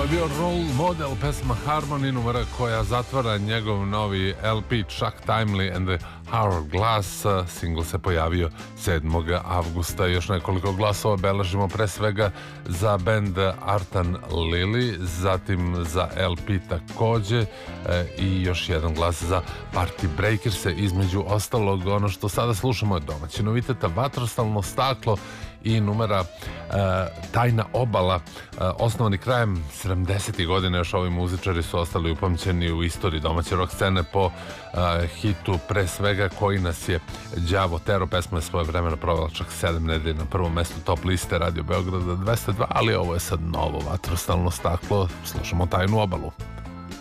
je bio Role Model, pesma Harmony, numera koja zatvara njegov novi LP Chuck Timely and the Hourglass. Single se pojavio 7. avgusta. Još nekoliko glasova beležimo pre svega za band Artan Lily, zatim za LP takođe i još jedan glas za Party Breakers. Između ostalog, ono što sada slušamo je domaći noviteta Vatrostalno staklo i numera Tajna obala, osnovani krajem 70. godina. Još ovi muzičari su ostali upamćeni u istoriji domaće rock scene po hitu pre svega Koji nas je đavo tero. Pesma je svoje vremena provela čak 7 nedelja na prvom mestu top liste Radio Beograda 202, ali ovo je sad novo Vatrostalno staklo. Slušamo Tajnu obalu.